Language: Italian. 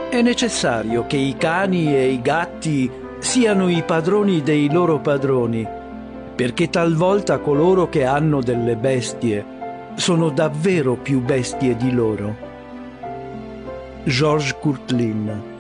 È necessario che i cani e i gatti siano i padroni dei loro padroni, perché talvolta coloro che hanno delle bestie sono davvero più bestie di loro. Georges Courtline.